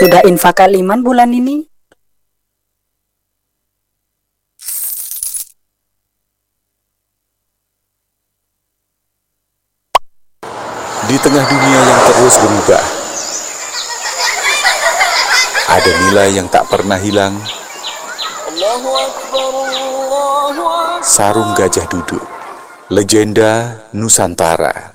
Sudah infak kaliman bulan ini? Di tengah dunia yang terus berubah, ada nilai yang tak pernah hilang. Sarung Gajah Duduk, legenda Nusantara.